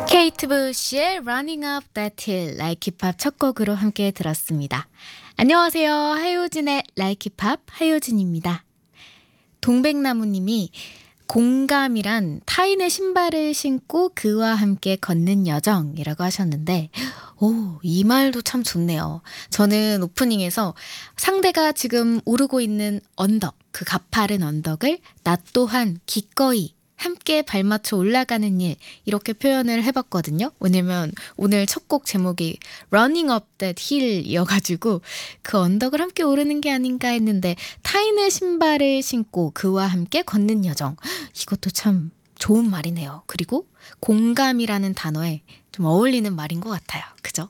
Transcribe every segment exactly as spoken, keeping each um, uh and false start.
케이트 부시의 Running Up That Hill 라이키팝 첫 곡으로 함께 들었습니다. 안녕하세요. 하효진의 라이키팝 하효진입니다. 동백나무님이 공감이란 타인의 신발을 신고 그와 함께 걷는 여정이라고 하셨는데 오, 이 말도 참 좋네요. 저는 오프닝에서 상대가 지금 오르고 있는 언덕, 그 가파른 언덕을 나 또한 기꺼이 함께 발맞춰 올라가는 일 이렇게 표현을 해봤거든요. 왜냐면 오늘 첫 곡 제목이 Running Up That Hill이어가지고 그 언덕을 함께 오르는 게 아닌가 했는데 타인의 신발을 신고 그와 함께 걷는 여정 이것도 참 좋은 말이네요. 그리고 공감이라는 단어에 좀 어울리는 말인 것 같아요. 그죠?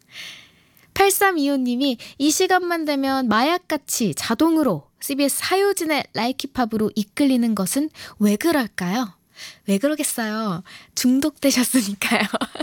팔삼이오님이 이 시간만 되면 마약같이 자동으로 씨비에스 하효진의 라이키팝으로 이끌리는 것은 왜 그럴까요? 왜 그러겠어요? 중독되셨으니까요.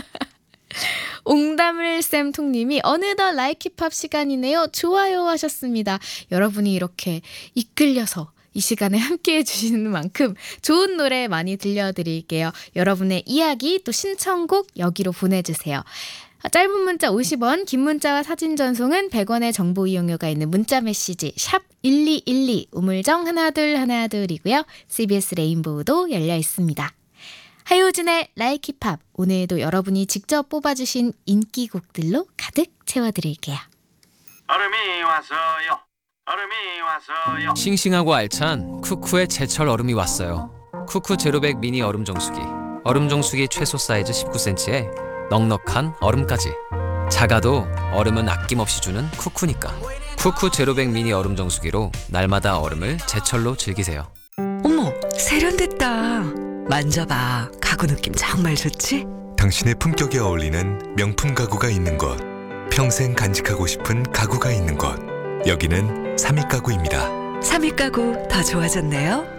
옹담을 쌤통님이 어느덧 라이키팝 시간이네요. 좋아요 하셨습니다. 여러분이 이렇게 이끌려서 이 시간에 함께 해주시는 만큼 좋은 노래 많이 들려드릴게요. 여러분의 이야기 또 신청곡 여기로 보내주세요. 짧은 문자 오십 원, 긴 문자와 사진 전송은 백 원의 정보 이용료가 있는 문자 메시지 샵 일이일이 우물정 하나둘 하나둘이고요. 씨비에스 레인보우도 열려 있습니다. 하효진의 라이키팝 오늘도 여러분이 직접 뽑아주신 인기곡들로 가득 채워드릴게요. 얼음이 왔어요. 얼음이 왔어요. 싱싱하고 알찬 쿠쿠의 제철 얼음이 왔어요. 쿠쿠 제로백 미니 얼음 정수기. 얼음 정수기 최소 사이즈 십구 센티미터에 넉넉한 얼음까지. 작아도 얼음은 아낌없이 주는 쿠쿠니까. 쿠쿠 제로백 미니 얼음 정수기로 날마다 얼음을 제철로 즐기세요. 어머, 세련됐다. 만져봐. 가구 느낌 정말 좋지? 당신의 품격에 어울리는 명품 가구가 있는 곳, 평생 간직하고 싶은 가구가 있는 곳, 여기는 삼익 가구입니다. 삼익 가구 더 좋아졌네요.